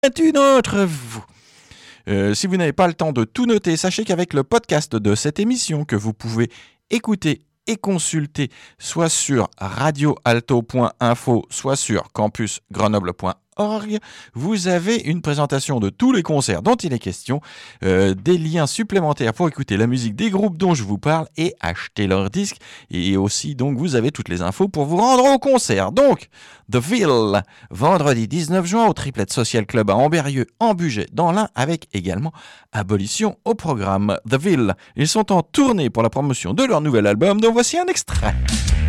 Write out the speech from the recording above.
une autre vous. Si vous n'avez pas le temps de tout noter, sachez qu'avec le podcast de cette émission que vous pouvez écouter et consulter soit sur radioalto.info, soit sur campusgrenoble.org, vous avez une présentation de tous les concerts dont il est question, des liens supplémentaires pour écouter la musique des groupes dont je vous parle et acheter leurs disques, et aussi donc vous avez toutes les infos pour vous rendre au concert. Donc, The Ville, vendredi 19 juin au Triplette Social Club à Ambérieu, en Bugey, dans l'Ain, avec également Abolition au programme. The Ville, ils sont en tournée pour la promotion de leur nouvel album, dont voici un extrait.